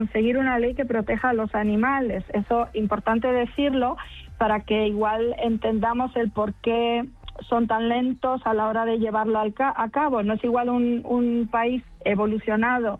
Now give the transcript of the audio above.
conseguir una ley que proteja a los animales. Eso es importante decirlo para que igual entendamos el por qué son tan lentos a la hora de llevarlo a cabo. No es igual un país evolucionado